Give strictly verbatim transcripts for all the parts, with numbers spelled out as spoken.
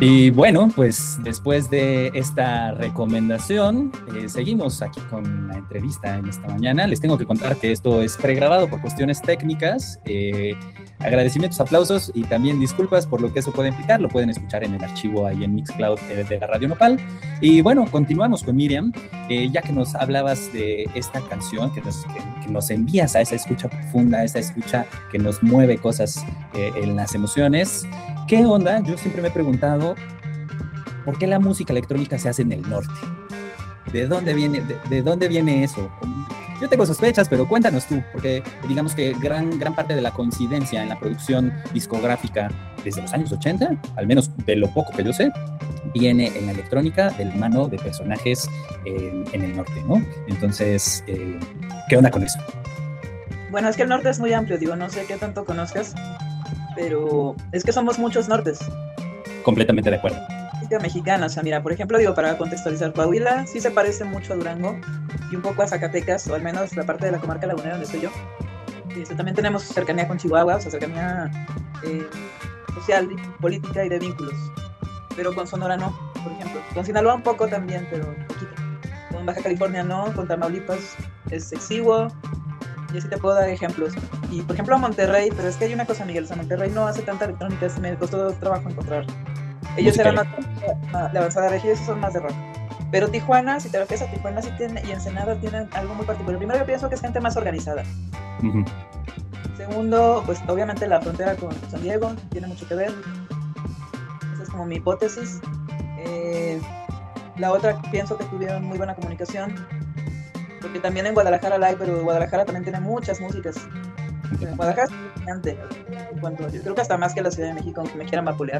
Y bueno, pues después de esta recomendación, eh, seguimos aquí con la entrevista en esta mañana. Les tengo que contar que esto es pregrabado por cuestiones técnicas. Eh, agradecimientos, aplausos y también disculpas por lo que eso puede implicar. Lo pueden escuchar en el archivo ahí en Mixcloud eh, de la Radio Nopal. Y bueno, continuamos con Miriam. Eh, ya que nos hablabas de esta canción, que nos, que, que nos envías a esa escucha profunda, a esa escucha que nos mueve cosas eh, en las emociones. ¿Qué onda? Yo siempre me he preguntado ¿por qué la música electrónica se hace en el norte? ¿De dónde viene, de, de dónde viene eso? Yo tengo sospechas, pero cuéntanos tú, porque digamos que gran, gran parte de la coincidencia en la producción discográfica desde los años ochenta, al menos de lo poco que yo sé, viene en la electrónica de la mano de personajes en, en el norte, ¿no? Entonces, eh, ¿qué onda con eso? Bueno, es que el norte es muy amplio, digo, no sé qué tanto conozcas, pero es que somos muchos nortes. Completamente de acuerdo. Música mexicana, o sea, mira, por ejemplo, digo, para contextualizar, Coahuila sí se parece mucho a Durango y un poco a Zacatecas, o al menos la parte de la comarca lagunera donde estoy yo. Este, también tenemos cercanía con Chihuahua, o sea, cercanía eh, social, política y de vínculos. Pero con Sonora no, por ejemplo. Con Sinaloa un poco también, pero poquito. Con Baja California no, con Tamaulipas es exiguo. Y así te puedo dar ejemplos. Y por ejemplo a Monterrey, pero es que hay una cosa, Miguel, o sea, Monterrey no hace tanta electrónica, me costó trabajo encontrar. Ellos eran más de avanzada regia, esos son más de rock. Pero Tijuana, si te refieres a Tijuana sí tiene, y Ensenada tienen algo muy particular. Primero yo pienso que es gente más organizada. Uh-huh. Segundo, pues obviamente la frontera con San Diego tiene mucho que ver. Esa es como mi hipótesis. Eh, la otra, pienso que tuvieron muy buena comunicación. Porque también en Guadalajara la hay, pero Guadalajara también tiene muchas músicas. En Guadalajara es fascinante. En cuanto, yo creo que hasta más que la Ciudad de México, aunque me quieran vapulear.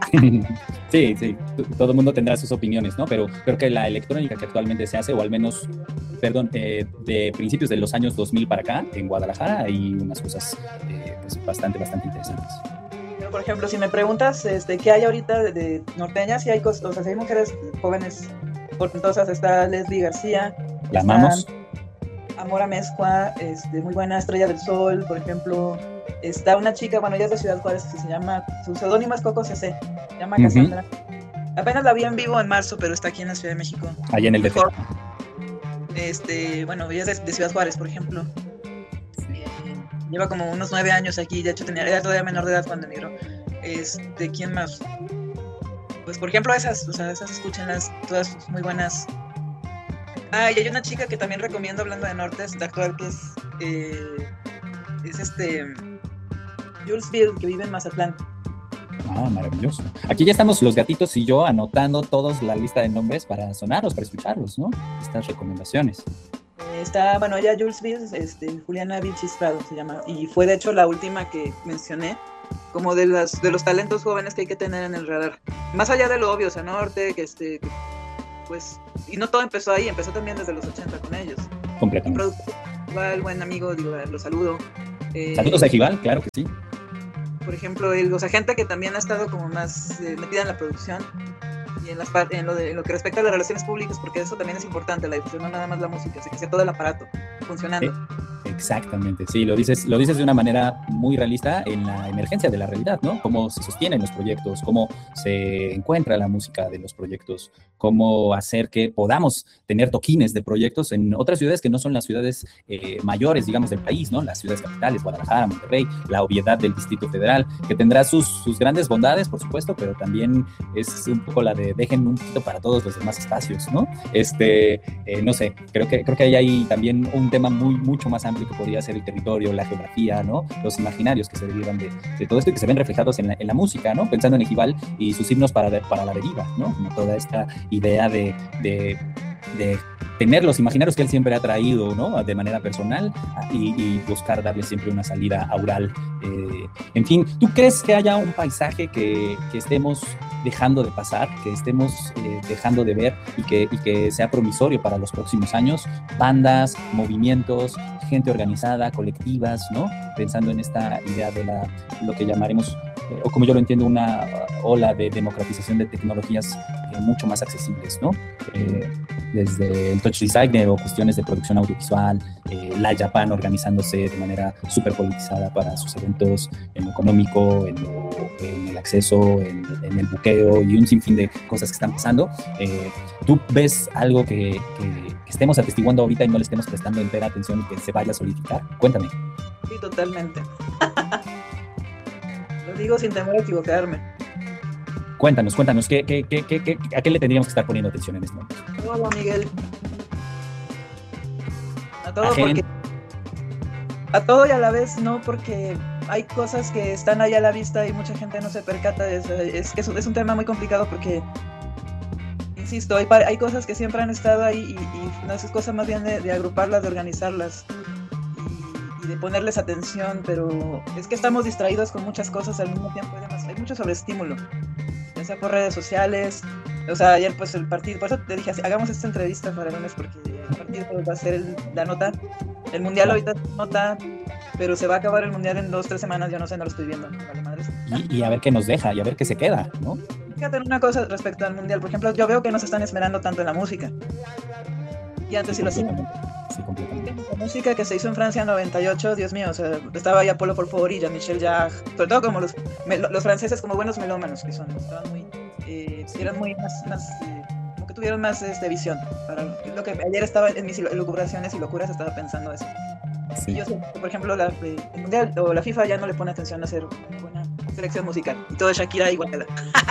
Sí, sí, todo el mundo tendrá sus opiniones, ¿no? Pero creo que la electrónica que actualmente se hace, o al menos, perdón, eh, de principios de los años dos mil para acá, en Guadalajara hay unas cosas eh, pues bastante, bastante interesantes. Pero, por ejemplo, si me preguntas este, qué hay ahorita de, de norteñas, si hay cosas, o sea, si hay mujeres jóvenes portentosas, está Leslie García. La amamos. Amora Mezcua, este, muy buena, Estrella del Sol, por ejemplo. Está una chica, bueno, ella es de Ciudad Juárez, que se llama, su seudónimo es Coco C C, se llama uh-huh. Cassandra. Apenas la vi en vivo en marzo, pero está aquí en la Ciudad de México. Allá en el D F. Este, bueno, ella es de, de Ciudad Juárez, por ejemplo. Eh, lleva como unos nueve años aquí, de hecho tenía, era todavía menor de edad cuando emigró. Este, ¿quién más? Pues, por ejemplo, esas, o sea, esas escúchenlas, todas muy buenas. Ah, y hay una chica que también recomiendo, hablando de nortes, de actual, que es, eh, es este, Jules Bill, que vive en Mazatlán. Ah, maravilloso. Aquí ya estamos los gatitos y yo anotando todos la lista de nombres para sonarlos, para escucharlos, ¿no? Estas recomendaciones. Eh, está, bueno, ella Jules Bill, este, Juliana Vilchis Prado se llama, y fue de hecho la última que mencioné, como de, las, de los talentos jóvenes que hay que tener en el radar. Más allá de lo obvio, o sea, norte, que este... Que, pues, y no todo empezó ahí, empezó también desde los ochenta con ellos. Completamente. Igual, buen amigo, digo, lo saludo. Eh, Saludos a Ejival, claro que sí. Por ejemplo, el, o sea, gente que también ha estado como más eh, metida en la producción y en, las, en, lo de, en lo que respecta a las relaciones públicas, porque eso también es importante, la difusión, no nada más la música, o sea, que sea todo el aparato funcionando. Eh, exactamente, sí, lo dices, lo dices de una manera muy realista en la emergencia de la realidad, ¿no? Cómo se sostienen los proyectos, cómo se encuentra la música de los proyectos, cómo hacer que podamos tener toquines de proyectos en otras ciudades que no son las ciudades eh, mayores, digamos, del país, ¿no? Las ciudades capitales, Guadalajara, Monterrey, la obviedad del Distrito Federal, que tendrá sus, sus grandes bondades, por supuesto, pero también es un poco la de dejen un poquito para todos los demás espacios, ¿no? Este, eh, no sé, creo que, creo que ahí hay también un tema muy, mucho más amplio que podría ser el territorio, la geografía, ¿no? Los imaginarios que se derivan de, de todo esto y que se ven reflejados en la, en la música, ¿no? Pensando en Ejival y sus himnos para, de, para la deriva, ¿no? Como toda esta idea de, de, de tener los imaginarios que él siempre ha traído, ¿no? De manera personal y, y buscar darle siempre una salida aural. Eh, en fin, ¿tú crees que haya un paisaje que, que estemos dejando de pasar, que estemos eh, dejando de ver y que, y que sea promisorio para los próximos años? Bandas, movimientos, gente organizada, colectivas, ¿no? Pensando en esta idea de la, lo que llamaremos o como yo lo entiendo, una ola de democratización de tecnologías eh, mucho más accesibles, ¿no? Eh, desde el touch designer o cuestiones de producción audiovisual, eh, la Japan organizándose de manera súper politizada para sus eventos en lo económico, en, lo, en el acceso, en, en el buqueo y un sinfín de cosas que están pasando. Eh, ¿Tú ves algo que, que, que estemos atestiguando ahorita y no le estemos prestando entera atención y que se vaya a solidificar? Cuéntame. Sí, totalmente. Lo digo sin temor a equivocarme. Cuéntanos, cuéntanos, ¿qué, qué, qué, qué, ¿a qué le tendríamos que estar poniendo atención en este momento? Todo, Miguel. A todo, Agen... porque... A todo y a la vez no, porque hay cosas que están ahí a la vista y mucha gente no se percata. Es, es, es, un, es un tema muy complicado porque, insisto, hay, hay cosas que siempre han estado ahí y, y no es cosa más bien de, de agruparlas, de organizarlas y, y de ponerles atención, pero es que estamos distraídos con muchas cosas al mismo tiempo. Además, hay mucho sobreestímulo, ya sea por redes sociales. O sea, ayer pues el partido, por eso te dije, hagamos esta entrevista para el lunes, porque el partido pues, va a ser el, la nota. El mundial ahorita es nota, pero se va a acabar el mundial en dos, tres semanas, yo no sé, no lo estoy viendo. Vale, madres. Y, y a ver qué nos deja, y a ver qué se queda, ¿no? Fíjate en una cosa respecto al mundial, por ejemplo, yo veo que no se están esmerando tanto en la música. Y antes sí, sí lo hacían. Sí, completamente. La música que se hizo en Francia en noventa y ocho, Dios mío, o sea, estaba ya Polo Porpor y Jean-Michel Jarre, sobre todo como los, los franceses como buenos melómanos que son, estaban muy, eh, eran muy más, más eh, como que tuvieron más este, visión. Para lo que ayer estaba en mis elucubraciones y locuras, estaba pensando eso. Sí. Y yo sé, por ejemplo, la, el Mundial o la FIFA ya no le pone atención a hacer buena selección musical, y todo Shakira igual.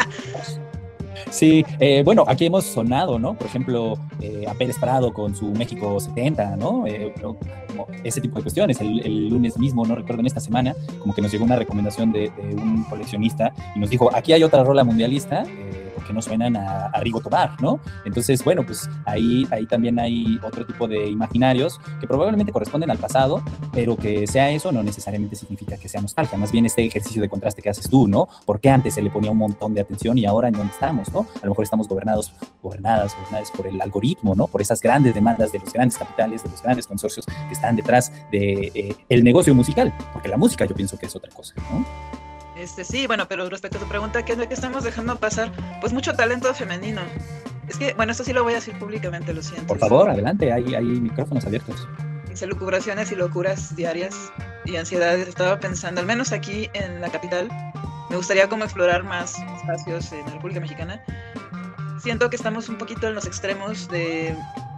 Sí, eh, bueno, aquí hemos sonado, ¿no? Por ejemplo, eh, a Pérez Prado con su México setenta, ¿no? Eh, ¿no? Como ese tipo de cuestiones. El, el lunes mismo, no recuerdo, en esta semana, como que nos llegó una recomendación de, de un coleccionista y nos dijo, aquí hay otra rola mundialista, eh, que no suenan a, a Rigo Tobar, ¿no? Entonces, bueno, pues ahí, ahí también hay otro tipo de imaginarios que probablemente corresponden al pasado, pero que sea eso no necesariamente significa que sea nostalgia, más bien este ejercicio de contraste que haces tú, ¿no? Porque antes se le ponía un montón de atención y ahora en dónde estamos, ¿no? A lo mejor estamos gobernados, gobernadas, gobernadas por el algoritmo, ¿no? Por esas grandes demandas de los grandes capitales, de los grandes consorcios que están detrás de eh, el negocio musical, porque la música yo pienso que es otra cosa, ¿no? Este, sí, bueno, pero respecto a tu pregunta, ¿qué es lo que estamos dejando pasar? Pues mucho talento femenino. Es que, bueno, esto sí lo voy a decir públicamente, lo siento. Por favor, adelante, hay, hay micrófonos abiertos. Mis elucubraciones y locuras diarias y ansiedades, estaba pensando, al menos aquí en la capital, me gustaría como explorar más espacios en la República Mexicana. Siento que estamos un poquito en los extremos de...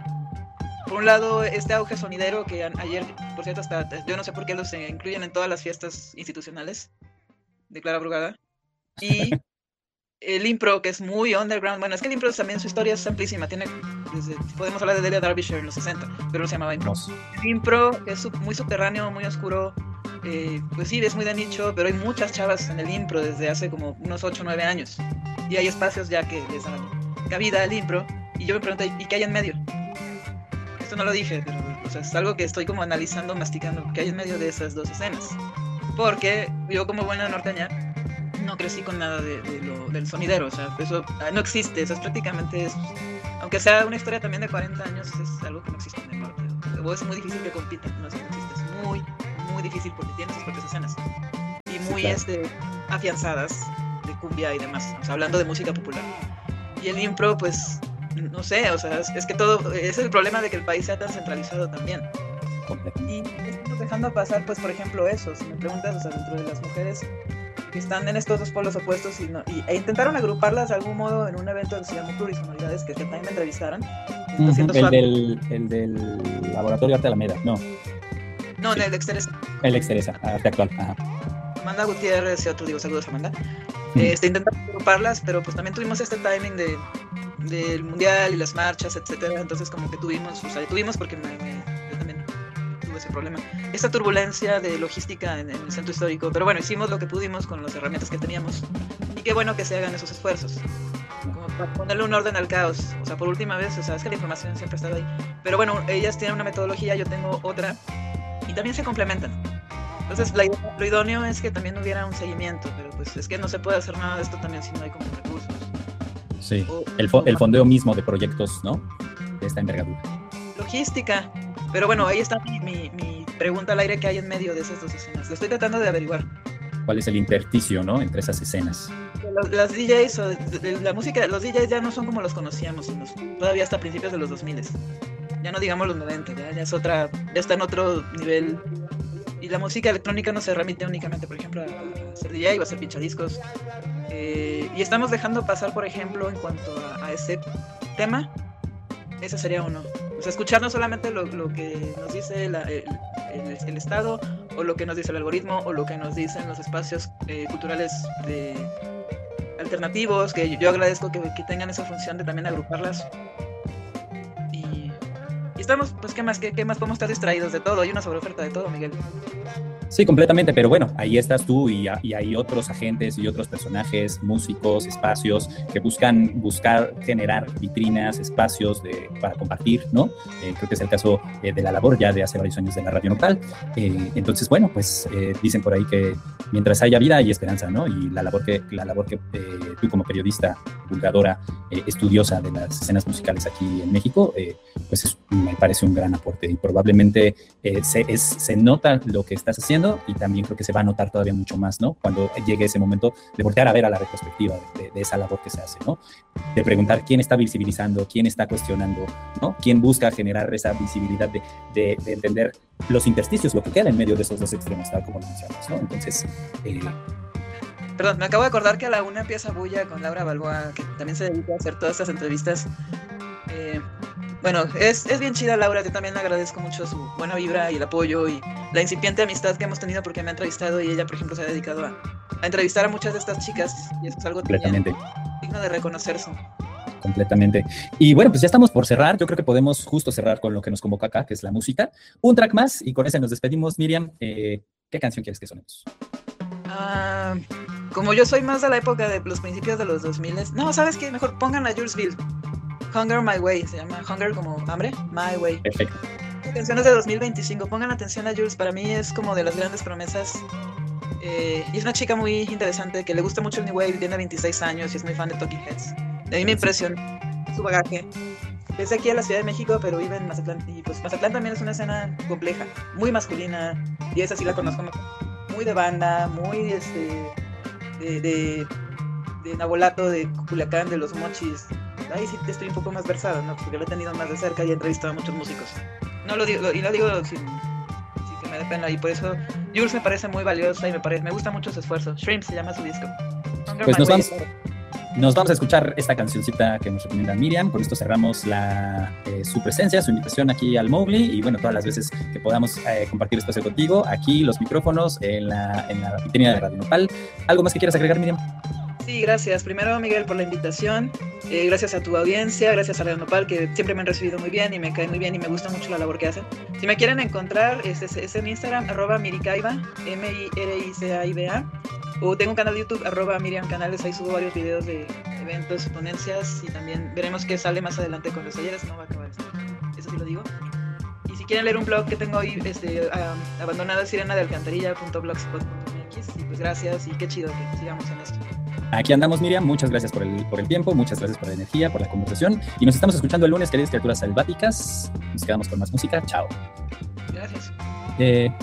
Por un lado, este auge sonidero que a, ayer, por cierto, hasta yo no sé por qué los eh, incluyen en todas las fiestas institucionales de Clara Brugada, y el impro, que es muy underground. Bueno, es que el impro también su historia es amplísima, tiene desde, podemos hablar de Delia Derbyshire en los sesenta, pero no se llamaba impro. El impro es muy subterráneo, muy oscuro, eh, pues sí, es muy de nicho, pero hay muchas chavas en el impro desde hace como unos ocho o nueve años, y hay espacios ya que les dan cabida al impro, y yo me pregunto, ¿y qué hay en medio? Esto no lo dije, pero o sea, es algo que estoy como analizando, masticando, ¿qué hay en medio de esas dos escenas? Porque yo como buena norteña no crecí con nada de, de lo, del sonidero, o sea, eso no existe, eso es prácticamente, es, aunque sea una historia también de cuarenta años, es algo que no existe en el norte, o es muy difícil que compitan, no es que no existe, es muy, muy difícil porque tiene sus propias escenas, y muy sí, claro. este, afianzadas de cumbia y demás, o sea, hablando de música popular, y el impro, pues, no sé, o sea, es, es que todo, es el problema de que el país sea tan centralizado también. Y estamos dejando pasar, pues, por ejemplo, eso, si me preguntas, o sea, dentro de las mujeres que están en estos dos polos opuestos y, no, y e intentaron agruparlas de algún modo en un evento que se llamó Plurisonoridades, que, que también me entrevistaron. Uh-huh, el, del, el del Laboratorio Arte Alameda, no. No, sí. el de Exteresa. El Exteresa, Arte Actual, ajá. Amanda Gutiérrez y otros, digo, saludos Amanda. Uh-huh. Este, intentaron agruparlas, pero pues también tuvimos este timing de del mundial y las marchas, etcétera, entonces como que tuvimos, o sea, tuvimos porque me, me ese problema, esta turbulencia de logística en, en el centro histórico, pero bueno, hicimos lo que pudimos con las herramientas que teníamos y qué bueno que se hagan esos esfuerzos como para ponerle un orden al caos, o sea, por última vez, o sea, es que la información siempre ha estado ahí, pero bueno, ellas tienen una metodología, yo tengo otra y también se complementan, entonces la, lo idóneo es que también hubiera un seguimiento, pero pues es que no se puede hacer nada de esto también si no hay como recursos. Sí, o, el, fo- el fondeo mismo de proyectos, ¿no? De esta envergadura. Logística. Pero bueno, ahí está mi, mi, mi pregunta al aire que hay en medio de esas dos escenas. Lo estoy tratando de averiguar. cuál es el intersticio, ¿no? Entre esas escenas. Los, las D Js, o de, la música, los D Js ya no son como los conocíamos, los, todavía hasta principios de los dos mil. Ya no digamos los noventa, ya, ya es otra, ya está en otro nivel. Y la música electrónica no se remite únicamente, por ejemplo, a, a ser D J o a hacer pinchadiscos. Eh, y estamos dejando pasar, por ejemplo, en cuanto a, a ese tema, ese sería uno. O sea, escuchar no solamente lo, lo que nos dice la, el, el, el Estado, o lo que nos dice el algoritmo, o lo que nos dicen los espacios eh, culturales de, alternativos, que yo, yo agradezco que, que tengan esa función de también agruparlas. Y, y estamos, pues, ¿qué más? ¿Qué, qué más podemos estar distraídos de todo? Hay una sobreoferta de todo, Miguel. Sí, completamente, pero bueno, ahí estás tú y, y hay otros agentes y otros personajes, músicos, espacios que buscan buscar generar vitrinas, espacios de, para compartir, ¿no? Eh, creo que es el caso eh, de la labor ya de hace varios años de la radio local. Eh, entonces, bueno, pues eh, dicen por ahí que mientras haya vida hay esperanza, ¿no? Y la labor que, la labor que eh, tú como periodista, divulgadora, eh, estudiosa de las escenas musicales aquí en México, eh, pues es, me parece un gran aporte y probablemente eh, se, es, se nota lo que estás haciendo y también creo que se va a notar todavía mucho más, ¿no? Cuando llegue ese momento de voltear a ver a la retrospectiva de, de, de esa labor que se hace, ¿no? De preguntar quién está visibilizando, quién está cuestionando, ¿no? Quién busca generar esa visibilidad de, de, de entender los intersticios, lo que queda en medio de esos dos extremos, tal como lo mencionamos, ¿no? Entonces, eh, Perdón, me acabo de acordar que a la una empieza Bulla con Laura Balboa, que también se dedica a hacer todas estas entrevistas. Eh, bueno, es, es bien chida Laura, yo también le agradezco mucho su buena vibra y el apoyo y la incipiente amistad que hemos tenido porque me ha entrevistado y ella, por ejemplo, se ha dedicado a, a entrevistar a muchas de estas chicas y eso es algo también digno de reconocerse. Completamente. Y bueno, pues ya estamos por cerrar. Yo creo que podemos justo cerrar con lo que nos convoca acá, que es la música. Un track más y con ese nos despedimos. Miriam, eh, ¿qué canción quieres que sonemos? Uh, como yo soy más de la época de los principios de los dos mil, no, ¿sabes qué? Mejor pongan a Julesville. Hunger My Way, se llama Hunger como hambre, My Way. Perfecto. Canciones de dos mil veinticinco, pongan atención a Jules, para mí es como de las grandes promesas. Eh, y es una chica muy interesante que le gusta mucho el New Wave, tiene veintiséis años y es muy fan de Talking Heads. A mí me impresionó su bagaje. Es aquí en la Ciudad de México, pero vive en Mazatlán. Y pues Mazatlán también es una escena compleja, muy masculina. Y esa sí la conozco, muy de banda, muy este, de, de, de Nabolato, de Culiacán, de los Mochis. Ahí sí estoy un poco más versado, ¿no? Porque lo he tenido más de cerca y he entrevistado a muchos músicos. No lo digo, y lo digo sin, sin que me dé pena. Y por eso Jules me parece muy valiosa y me, parece, me gusta mucho su esfuerzo. Shrimp se llama su disco. Hunger pues nos Way. vamos, nos vamos a escuchar esta cancioncita que nos recomienda Miriam. Con esto cerramos la, eh, su presencia, su invitación aquí al Mowgli. Y bueno, todas las veces que podamos eh, compartir espacio contigo, aquí los micrófonos en la, en la vitrina de Radio Nopal. ¿Algo más que quieras agregar, Miriam? Sí, gracias. Primero, Miguel, por la invitación. Eh, gracias a tu audiencia, gracias a Radio Nopal, que siempre me han recibido muy bien y me cae muy bien y me gusta mucho la labor que hacen. Si me quieren encontrar, es, es, es en Instagram, arroba miricaiba, M I R I C A I B A. O tengo un canal de YouTube, arroba Miriam Canales, ahí subo varios videos de eventos, ponencias y también veremos qué sale más adelante con los talleres. No va a acabar esto, eso sí lo digo. Y si quieren leer un blog que tengo ahí, este, um, abandonada sirena de alcantarilla punto blogspot punto m x, y pues gracias y qué chido que sigamos en esto. Aquí andamos, Miriam. Muchas gracias por el, por el tiempo, muchas gracias por la energía, por la conversación. Y nos estamos escuchando el lunes, queridas criaturas selváticas. Nos quedamos con más música. Chao. Gracias. Eh,